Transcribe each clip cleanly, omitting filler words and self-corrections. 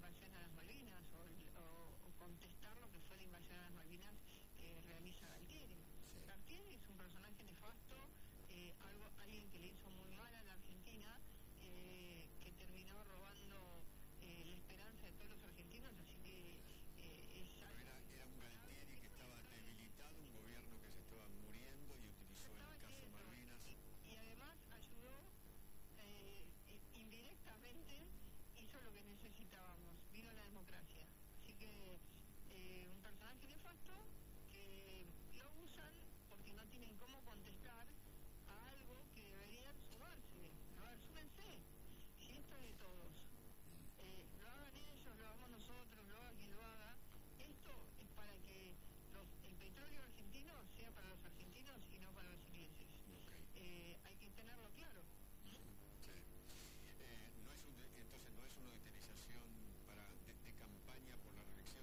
invasión a las Malvinas o contestar lo que fue la invasión a las Malvinas que realiza Galtieri. Sí. Galtieri es un personaje nefasto, alguien que le hizo muy mal a la Argentina, que terminó robando la esperanza de todos los argentinos, así que Era un Galtieri que estaba debilitado, un gobierno que se estaba muriendo y utilizó el caso Malvinas. Y además ayudó, indirectamente hizo lo que necesitábamos, vino la democracia. Así que un personaje nefasto que lo usan porque no tienen cómo contestar a algo que deberían sumarse. A ver, súmense, si esto es de todos. Lo hagan ellos, lo hagamos nosotros, lo haga quien lo haga. Esto es para que el petróleo argentino sea para los argentinos y no para los ingleses. Okay. Hay que tenerlo claro. Sí. Entonces no es una utilización de campaña por la reelección.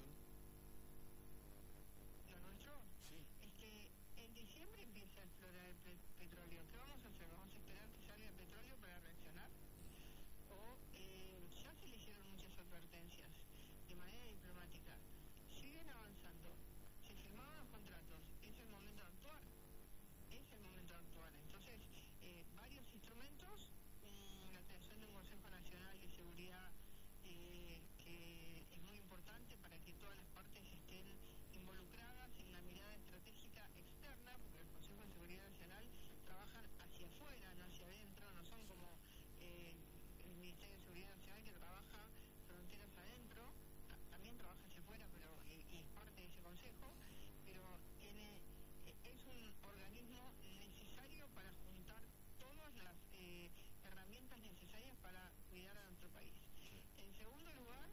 Lo nuestro Sí. es que en diciembre empieza a explorar el petróleo. ¿Qué vamos a hacer? ¿Vamos a esperar que salga el petróleo para reaccionar? ¿O ya se le hicieron muchas advertencias de manera diplomática? Siguen avanzando, se firmaron los contratos, es el momento de actuar. Es el momento de actuar. Entonces, varios instrumentos, la creación de un Consejo Nacional de Seguridad, que es muy importante para que todas las partes estén involucradas en la mirada estratégica externa, porque el Consejo de Seguridad Nacional trabajan hacia afuera, no hacia adentro, no son como el Ministerio de Seguridad Nacional que trabaja fronteras adentro, también trabaja hacia afuera, pero y es parte de ese consejo, pero es un organismo necesario para juntar todas las herramientas necesarias para cuidar a nuestro país. En segundo lugar,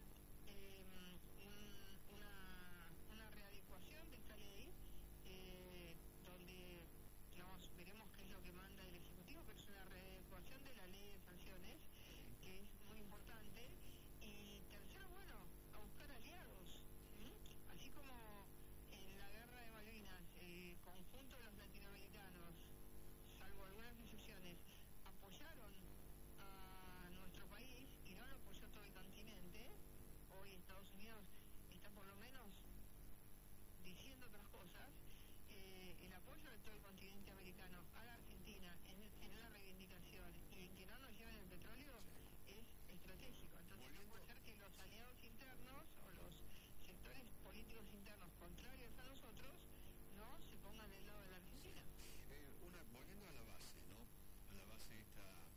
una readecuación de esta ley, donde, digamos, veremos qué es lo que manda el Ejecutivo, pero es una readecuación de la ley de sanciones, que es muy importante. Y tercero, bueno, a buscar aliados, así como en la guerra de Malvinas, el conjunto de los latinoamericanos, salvo algunas excepciones, apoyaron a nuestro país y no lo apoyó todo el continente. Hoy Estados Unidos está por lo menos diciendo otras cosas. El apoyo de todo el continente americano a la Argentina en la reivindicación y en que no nos lleven el petróleo es estratégico. Entonces no puede ser que los aliados internos o los sectores políticos internos contrarios a nosotros no se pongan del lado de la Argentina. Volviendo a la base, ¿no? A la base esta